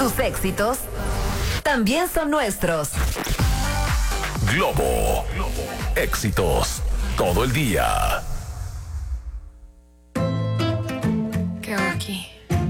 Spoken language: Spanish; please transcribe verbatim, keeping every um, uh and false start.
Tus éxitos también son nuestros. Globo. Éxitos todo el día.